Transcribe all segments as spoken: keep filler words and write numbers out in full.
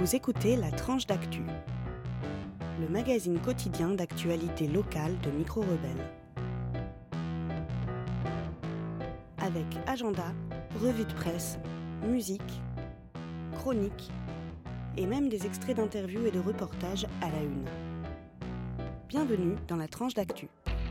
Vous écoutez La Tranche d'Actu, le magazine quotidien d'actualité locale de Micro Rebelle. Avec agenda, revue de presse, musique, chroniques et même des extraits d'interviews et de reportages à la une. Bienvenue dans La Tranche d'Actu.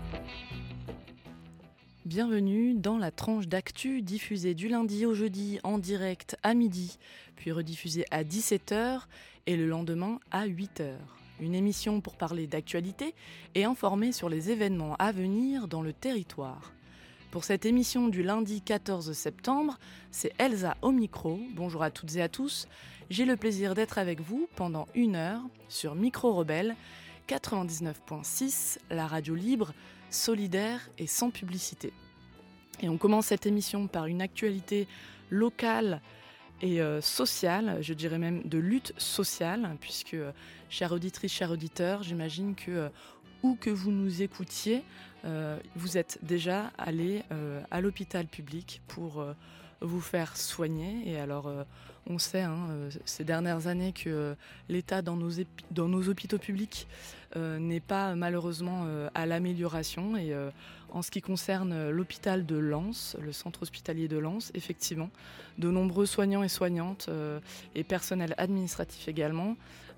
Bienvenue dans La Tranche d'Actu, diffusée du lundi au jeudi en direct à midi, puis rediffusée à dix-sept heures et le lendemain à huit heures. Une émission pour parler d'actualité et informer sur les événements à venir dans le territoire. Pour cette émission du lundi quatorze septembre, c'est Elsa au micro. Bonjour à toutes et à tous. J'ai le plaisir d'être avec vous pendant une heure sur Micro Rebelle quatre-vingt-dix-neuf virgule six, la radio libre, solidaire et sans publicité. Et on commence cette émission par une actualité locale et euh, sociale, je dirais même de lutte sociale, puisque, euh, chère auditrice, chers auditeurs, j'imagine que euh, où que vous nous écoutiez, euh, vous êtes déjà allé euh, à l'hôpital public pour euh, vous faire soigner. Et alors, euh, on sait hein, euh, ces dernières années que euh, l'état dans nos, épi- dans nos hôpitaux publics euh, n'est pas malheureusement euh, à l'amélioration. Et euh, en ce qui concerne euh, l'hôpital de Lens, le centre hospitalier de Lens, effectivement, de nombreux soignants et soignantes euh, et personnel administratif également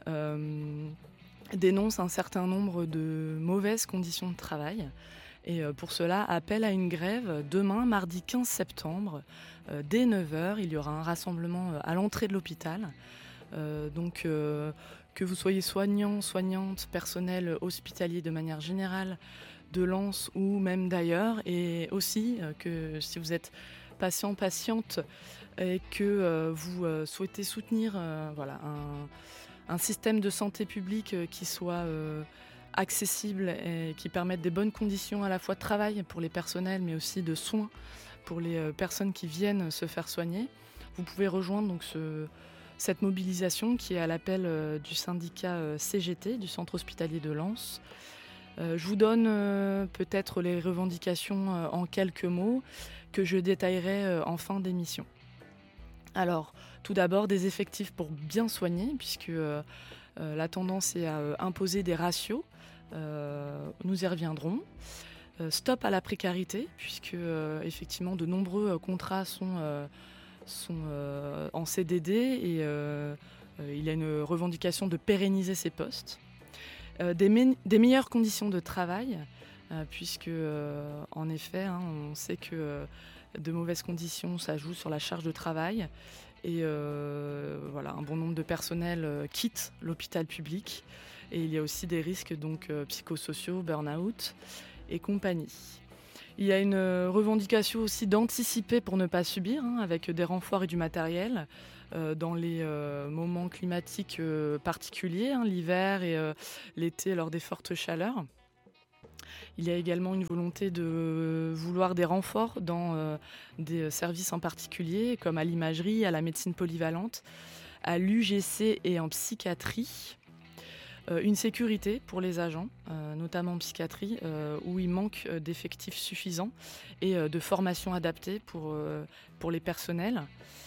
euh, dénoncent un certain nombre de mauvaises conditions de travail. Et pour cela, appel à une grève demain, mardi quinze septembre, euh, dès neuf heures. Il y aura un rassemblement à l'entrée de l'hôpital. Euh, donc, euh, que vous soyez soignant, soignante, personnel hospitalier de manière générale, de Lens ou même d'ailleurs, et aussi euh, que si vous êtes patient, patiente, et que euh, vous euh, souhaitez soutenir euh, voilà, un, un système de santé publique qui soit euh, accessible et qui permette des bonnes conditions à la fois de travail pour les personnels, mais aussi de soins pour les euh, personnes qui viennent se faire soigner. Vous pouvez rejoindre donc ce, cette mobilisation qui est à l'appel euh, du syndicat euh, C G T, du centre hospitalier de Lens. Euh, je vous donne euh, peut-être les revendications euh, en quelques mots que je détaillerai euh, en fin d'émission. Alors, tout d'abord, des effectifs pour bien soigner, puisque euh, euh, la tendance est à euh, imposer des ratios. Euh, nous y reviendrons. Euh, stop à la précarité, puisque euh, effectivement de nombreux euh, contrats sont, euh, sont euh, en C D D et euh, euh, il y a une revendication de pérenniser ces postes. Euh, des, me- des meilleures conditions de travail, euh, puisque euh, en effet, hein, on sait que euh, de mauvaises conditions, ça joue sur la charge de travail. Et euh, voilà, un bon nombre de personnels euh, quittent l'hôpital public. Et il y a aussi des risques donc, euh, psychosociaux, burn-out et compagnie. Il y a une euh, revendication aussi d'anticiper pour ne pas subir, hein, avec des renforts et du matériel euh, dans les euh, moments climatiques euh, particuliers, hein, l'hiver et euh, l'été lors des fortes chaleurs. Il y a également une volonté de vouloir des renforts dans euh, des services en particulier, comme à l'imagerie, à la médecine polyvalente, à l'U G C et en psychiatrie. Euh, une sécurité pour les agents, euh, notamment en psychiatrie, euh, où il manque euh, d'effectifs suffisants et euh, de formation adaptée pour, euh, pour les personnels.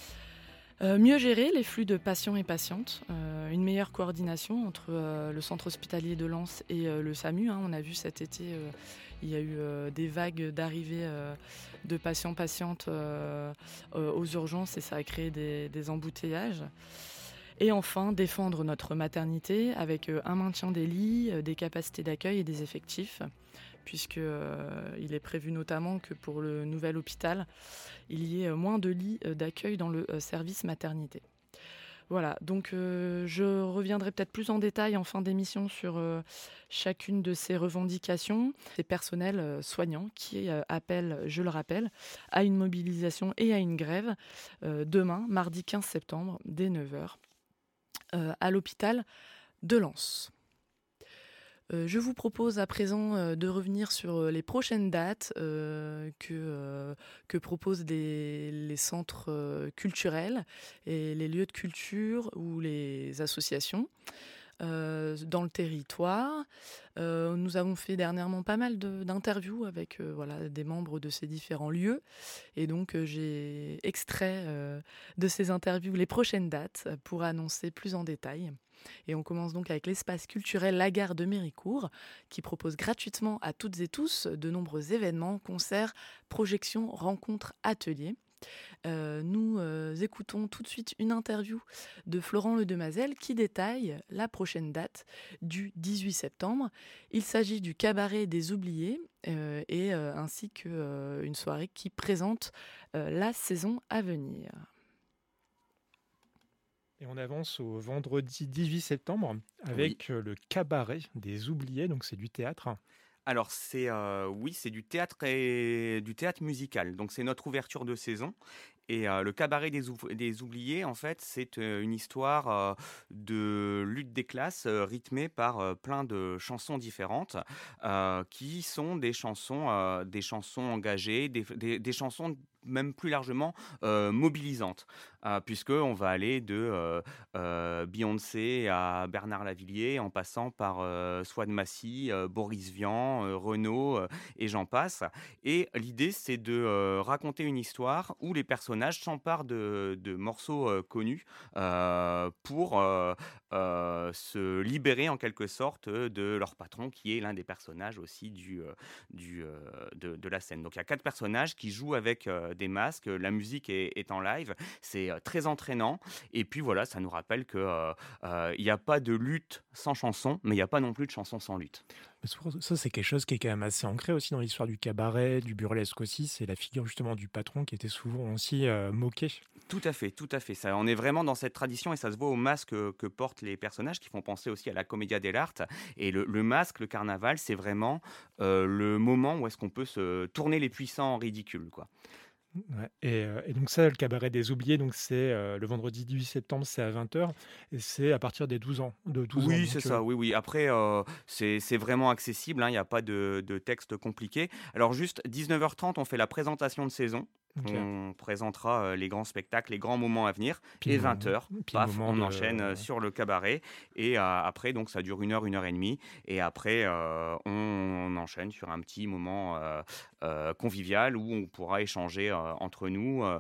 Euh, mieux gérer les flux de patients et patientes, euh, une meilleure coordination entre euh, le centre hospitalier de Lens et euh, le SAMU. Hein. On a vu cet été, euh, il y a eu euh, des vagues d'arrivée euh, de patients-patientes euh, euh, aux urgences et ça a créé des, des embouteillages. Et enfin, défendre notre maternité avec euh, un maintien des lits, euh, des capacités d'accueil et des effectifs, puisqu'il euh, est prévu notamment que pour le nouvel hôpital, il y ait moins de lits d'accueil dans le service maternité. Voilà, donc euh, je reviendrai peut-être plus en détail en fin d'émission sur euh, chacune de ces revendications. Ces personnels euh, soignants qui euh, appellent, je le rappelle, à une mobilisation et à une grève euh, demain, mardi quinze septembre, dès neuf heures, euh, à l'hôpital de Lens. Euh, je vous propose à présent euh, de revenir sur euh, les prochaines dates euh, que, euh, que proposent les, les centres euh, culturels et les lieux de culture ou les associations. euh, dans le territoire. Euh, nous avons fait dernièrement pas mal de- d'interviews avec euh, voilà, des membres de ces différents lieux. Et donc, euh, j'ai extrait euh, de ces interviews les prochaines dates pour annoncer plus en détail. Et on commence donc avec l'espace culturel La Gare de Méricourt, qui propose gratuitement à toutes et tous de nombreux événements, concerts, projections, rencontres, ateliers. Euh, nous euh, écoutons tout de suite une interview de Florent Ledemazel qui détaille la prochaine date du dix-huit septembre. Il s'agit du Cabaret des Oubliés euh, et euh, ainsi qu'une euh, soirée qui présente euh, la saison à venir. Et on avance au vendredi dix-huit septembre Oui. avec euh, le Cabaret des Oubliés, donc c'est du théâtre. Alors c'est euh, oui, c'est du théâtre et du théâtre musical. Donc c'est notre ouverture de saison. Et euh, le cabaret des, Ouf- des oubliés, en fait, c'est euh, une histoire euh, de lutte des classes euh, rythmée par euh, plein de chansons différentes, euh, qui sont des chansons, euh, des chansons engagées, des, des- des chansons même plus largement euh, mobilisantes, euh, puisque on va aller de euh, euh, Beyoncé à Bernard Lavillier, en passant par euh, Swan Massy, euh, Boris Vian, euh, Renaud, euh, et j'en passe. Et l'idée, c'est de euh, raconter une histoire où les personnages s'emparent de, de morceaux euh, connus euh, pour euh, euh, se libérer en quelque sorte de leur patron, qui est l'un des personnages aussi du, euh, du, euh, de, de la scène. Donc il y a quatre personnages qui jouent avec euh, des masques, la musique est, est en live, c'est euh, très entraînant. Et puis voilà, ça nous rappelle qu'il n'y a pas de lutte sans chanson, mais il n'y a pas non plus de chanson sans lutte. Mais souvent, ça, c'est quelque chose qui est quand même assez ancré aussi dans l'histoire du cabaret, du burlesque aussi. C'est la figure justement du patron qui était souvent aussi euh, moquée. Tout à fait, tout à fait. Ça, on est vraiment dans cette tradition et ça se voit au masque que, que portent les personnages qui font penser aussi à la commedia dell'arte. Et le, le masque, le carnaval, c'est vraiment euh, le moment où est-ce qu'on peut se tourner les puissants en ridicule, quoi. Ouais. Et, euh, et donc ça, le cabaret des oubliés, donc c'est euh, le vendredi dix-huit septembre, c'est à vingt heures et c'est à partir des douze ans. De douze ans Oui, donc, c'est euh, ça, oui, oui. Après, euh, c'est c'est vraiment accessible, hein, il n'y a pas de, de texte compliqué. Alors juste, dix-neuf heures trente, on fait la présentation de saison. ok. On présentera euh, les grands spectacles, les grands moments à venir. Puis Et le moment- vingt heures, puis le paf, moment on de- enchaîne euh, sur le cabaret. Et euh, après, donc ça dure une heure, une heure et demie. Et après, euh, on, on enchaîne sur un petit moment euh, euh, convivial où on pourra échanger euh, entre nous. euh,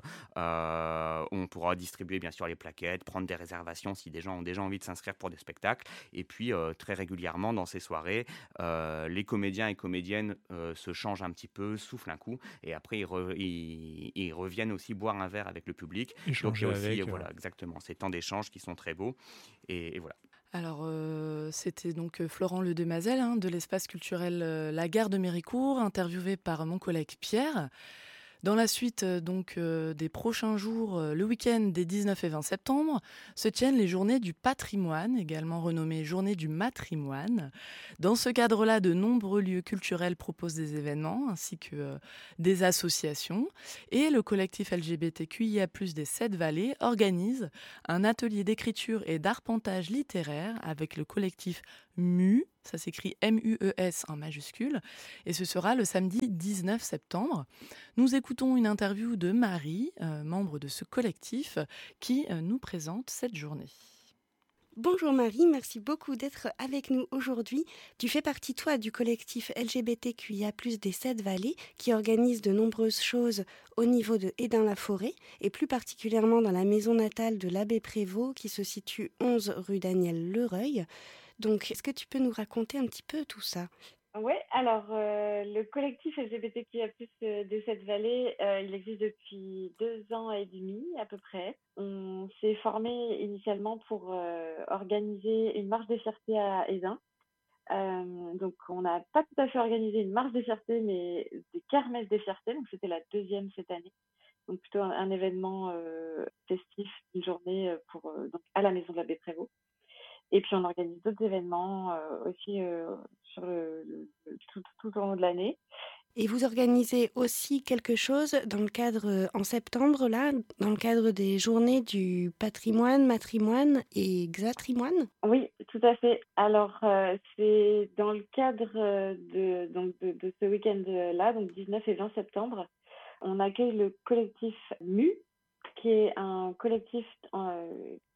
euh, on pourra distribuer bien sûr les plaquettes, prendre des réservations si des gens ont déjà envie de s'inscrire pour des spectacles. Et puis, euh, très régulièrement dans ces soirées, euh, les comédiens et comédiennes euh, se changent un petit peu, soufflent un coup. Et après, ils, re- ils- ils reviennent aussi boire un verre avec le public. Donc il y échanger a aussi, avec. euh, euh, voilà, exactement, ces temps d'échange qui sont très beaux. Et, et voilà. Alors, euh, c'était donc euh, Florent Ledemazel hein, de l'espace culturel euh, La Gare de Méricourt, interviewé par mon collègue Pierre. Dans la suite euh, donc euh, des prochains jours, euh, le week-end des dix-neuf et vingt septembre, se tiennent les journées du patrimoine, également renommées journées du matrimoine. Dans ce cadre-là, de nombreux lieux culturels proposent des événements ainsi que euh, des associations. Et le collectif L G B T Q I A plus, des Sept Vallées organise un atelier d'écriture et d'arpentage littéraire avec le collectif M U, ça s'écrit M U E S en majuscule, et ce sera le samedi dix-neuf septembre. Nous écoutons une interview de Marie, euh, membre de ce collectif, qui euh, nous présente cette journée. Bonjour Marie, merci beaucoup d'être avec nous aujourd'hui. Tu fais partie, toi, du collectif L G B T Q I A plus, des Sept Vallées, qui organise de nombreuses choses au niveau de Hédin-la-Forêt, et plus particulièrement dans la maison natale de l'abbé Prévost, qui se situe onze rue Daniel Lereuil. Donc, est-ce que tu peux nous raconter un petit peu tout ça ? Oui, alors euh, le collectif L G B T Q I A plus, euh, des Sept Vallées, euh, il existe depuis deux ans et demi à peu près. On s'est formé initialement pour euh, organiser une marche des fiertés à Hédin. Euh, donc on n'a pas tout à fait organisé une marche des fiertés, mais des kermesses des fiertés. Donc c'était la deuxième cette année. Donc plutôt un, un événement euh, festif, une journée euh, pour euh, donc à la maison de l'abbé Prévost. Et puis on organise d'autres événements euh, aussi euh, sur le, le- le- tout, tout au long de l'année. Et vous organisez aussi quelque chose dans le cadre, euh, en septembre, là, dans le cadre des journées du patrimoine, matrimoine et xatrimoine ? Oui, tout à fait. Alors euh, c'est dans le cadre euh, de, donc de, de ce week-end-là, donc dix-neuf et vingt septembre, on accueille le collectif M U, qui est un collectif euh,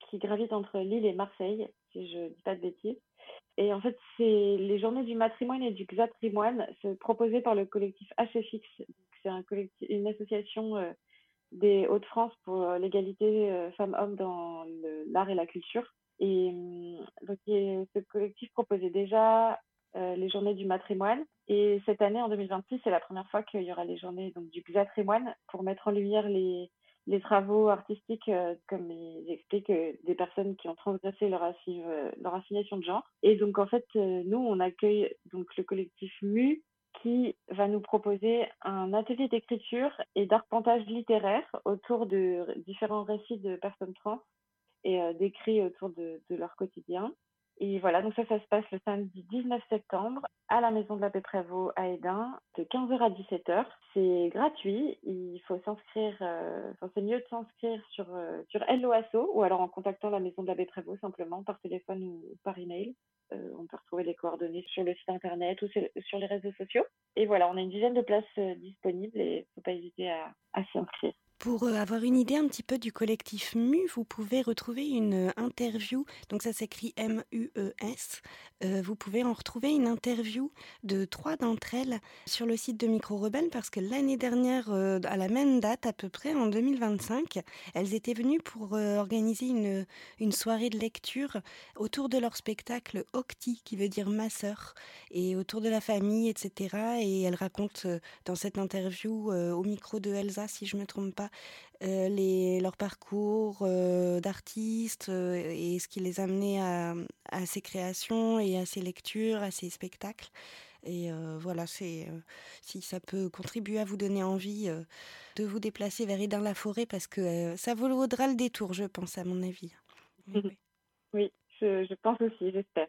qui gravite entre Lille et Marseille, si je dis pas de bêtises. Et en fait, c'est les journées du matrimoine et du xatrimoine, c'est proposé par le collectif H F X. C'est un collectif, une association euh, des Hauts-de-France pour euh, l'égalité euh, femmes-hommes dans le- l'art et la culture. Et hum, donc, et ce collectif proposait déjà euh, les journées du matrimoine. Et cette année, en deux mille vingt-six, c'est la première fois qu'il y aura les journées donc, du xatrimoine pour mettre en lumière les, les travaux artistiques, euh, comme ils expliquent, euh, des personnes qui ont transgressé leur, assi- euh, leur assignation de genre. Et donc, en fait, euh, nous, on accueille donc le collectif M U qui va nous proposer un atelier d'écriture et d'arpentage littéraire autour de différents récits de personnes trans et euh, d'écrits autour de, de leur quotidien. Et voilà, donc ça, ça se passe le samedi dix-neuf septembre à la Maison de l'Abbé Prévost à Hesdin, de quinze heures à dix-sept heures. C'est gratuit, il faut s'inscrire, euh, enfin, c'est mieux de s'inscrire sur, euh, sur Hello Asso ou alors en contactant la Maison de l'Abbé Prévost simplement par téléphone ou par email. Euh, on peut retrouver les coordonnées sur le site internet ou sur, sur les réseaux sociaux. Et voilà, on a une dizaine de places euh, disponibles et il ne faut pas hésiter à, à s'y inscrire. Pour euh, avoir une idée un petit peu du collectif M U, vous pouvez retrouver une euh, interview, donc ça s'écrit M U E S. Euh, vous pouvez en retrouver une interview de trois d'entre elles sur le site de Micro Rebelle parce que l'année dernière, euh, à la même date à peu près, en deux mille vingt-cinq, elles étaient venues pour euh, organiser une, une soirée de lecture autour de leur spectacle Octi, qui veut dire ma sœur, et autour de la famille, et cetera. Et elles racontent euh, dans cette interview euh, au micro de Elsa, si je ne me trompe pas, euh, les, leur parcours euh, d'artistes euh, et ce qui les a amenés à, à ces créations et à ces lectures, à ces spectacles. Et euh, voilà, c'est, euh, si ça peut contribuer à vous donner envie euh, de vous déplacer vers Hesdin-la-Forêt, parce que euh, ça vous vaudra le détour, je pense, à mon avis. Mais oui. Oui, je, je pense aussi, j'espère.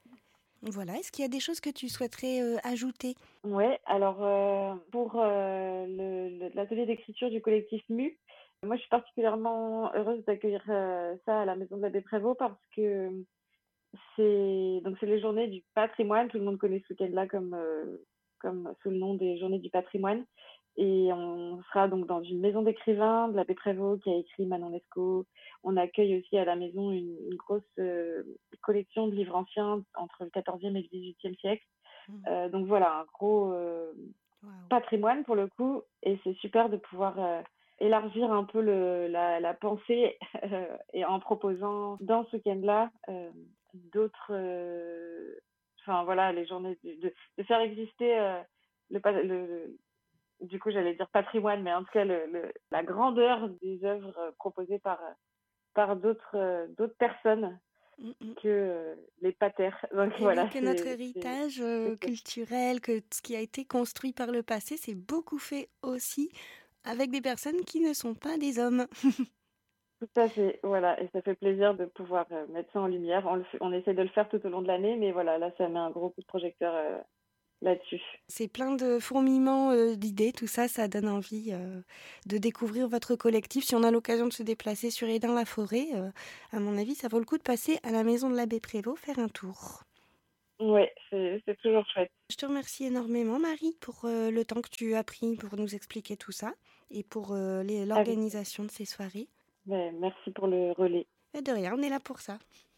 Voilà, est-ce qu'il y a des choses que tu souhaiterais euh, ajouter? Oui, alors euh, pour euh, le- le- l'atelier d'écriture du collectif M U, moi je suis particulièrement heureuse d'accueillir euh, ça à la Maison de l'Abbé Prévost parce que c'est donc c'est les journées du patrimoine. Tout le monde connaît ce week-end-là comme, euh, comme sous le nom des journées du patrimoine. Et on sera donc dans une maison d'écrivains de l'abbé Prévost qui a écrit Manon Lescaut. On accueille aussi à la maison une, une grosse euh, collection de livres anciens entre le quatorzième et le dix-huitième siècle. Mmh. Euh, donc voilà, un gros euh, Wow. patrimoine pour le coup. Et c'est super de pouvoir euh, élargir un peu le, la, la pensée euh, et en proposant dans ce week-end-là euh, d'autres, euh, enfin voilà, les journées de, de, de faire exister euh, le, le, le, du coup j'allais dire patrimoine, mais en tout cas le, le, la grandeur des œuvres proposées par, par d'autres, euh, d'autres personnes Mm-mm. que euh, les patères. Donc Et voilà, oui, que c'est, notre c'est, héritage c'est euh, cool. culturel, que ce qui a été construit par le passé, c'est beaucoup fait aussi avec des personnes qui ne sont pas des hommes. Tout à fait, voilà, et ça fait plaisir de pouvoir euh, mettre ça en lumière. On, le fait- on essaie de le faire tout au long de l'année, mais voilà, là, ça met un gros coup de projecteur euh, là-dessus. C'est plein de fourmillements euh, d'idées, tout ça, ça donne envie euh, de découvrir votre collectif. Si on a l'occasion de se déplacer sur Hesdin-la-Forêt, euh, à mon avis, ça vaut le coup de passer à la maison de l'abbé Prévost, faire un tour. Oui, c'est, c'est toujours chouette. Je te remercie énormément, Marie, pour euh, le temps que tu as pris pour nous expliquer tout ça et pour euh, les- Avec... l'organisation de ces soirées. Mais merci pour le relais. Et de rien, on est là pour ça.